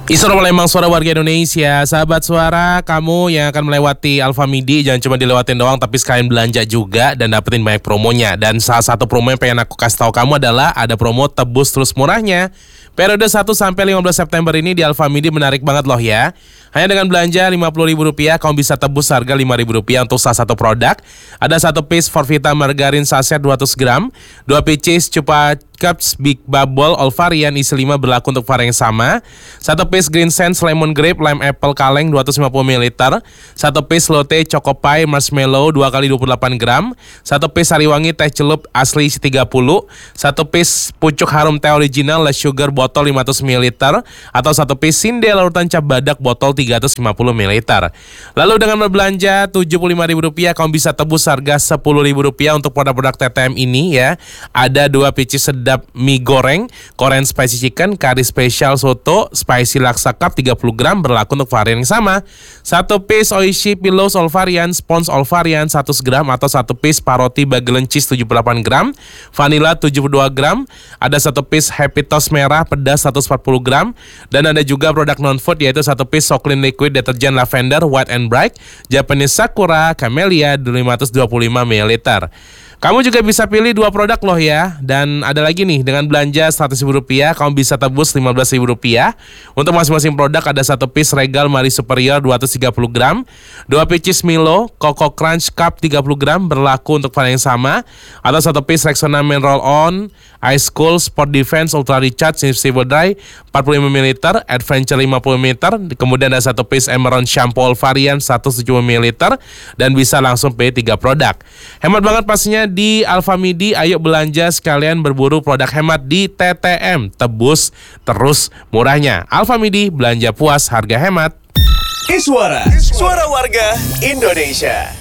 Isra Palembang, suara warga Indonesia. Sahabat suara, kamu yang akan melewati Alfamidi, jangan cuma dilewatin doang, tapi sekalian belanja juga dan dapetin banyak promonya. Dan salah satu promo yang pengen aku kasih tahu kamu adalah ada promo tebus terus murahnya. Periode 1 sampai 15 September ini di Alfamidi menarik banget loh ya. Hanya dengan belanja Rp50.000, kamu bisa tebus harga Rp5.000 untuk salah satu produk. Ada 1 piece Forvita margarin saset 200 gram, 2 pieces Chupa Cups Big Bubble all varian isi 5 berlaku untuk varian yang sama. 1 piece Green Sense Lemon Grape Lime Apple kaleng 250 ml. 1 piece Lotte Choco Pie Marshmallow 2x28 gram. 1 piece Sariwangi Teh Celup asli isi 30. 1 piece Pucuk Harum Teh Original Less Sugar botol 500 ml. Atau 1 piece Sinde Larutan Cap Badak botol 350 ml. Lalu dengan berbelanja Rp75.000, kamu bisa tebus harga Rp10.000 untuk produk-produk TTM ini ya. Ada 2 pieces sedap mie goreng, Korean spicy chicken, kari spesial soto, spicy laksa cup 30 gram berlaku untuk varian yang sama. 1 piece Oishi pillows all varian, sponge all varian 100 gram atau 1 piece paroti bagelen cheese 78 gram, vanilla 72 gram, ada 1 piece happy toast merah pedas 140 gram, dan ada juga produk non-food yaitu 1 piece Soclean liquid deterjen lavender white and bright, Japanese sakura, camellia 525 ml. Kamu juga bisa pilih 2 produk loh ya. Dan ada lagi nih, dengan belanja Rp100.000, kamu bisa tebus Rp15.000. Untuk masing-masing produk ada 1 piece Regal Marie Superior 230 gram, 2 pieces Milo Coco Crunch Cup 30 gram berlaku untuk varian yang sama, atau 1 piece Rexona Men Roll On Ice Cool Sport Defense Ultra Recharge Invisible Dry 45 ml, Adventure 50 ml. Kemudian ada 1 piece Emerald Shampoo all varian 170 ml, dan bisa langsung pilih 3 produk. Hemat banget pastinya di Alfamidi. Ayo belanja sekalian berburu produk hemat di TTM, tebus terus murahnya. Alfamidi, belanja puas harga hemat. Suara warga Indonesia.